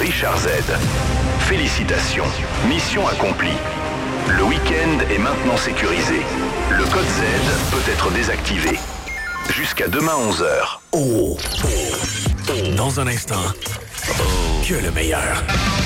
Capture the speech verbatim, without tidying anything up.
Richard Z. Félicitations, mission accomplie. Le week-end est maintenant sécurisé. Le code Z peut être désactivé. Jusqu'à demain onze heures. Oh. Dans un instant, que le meilleur.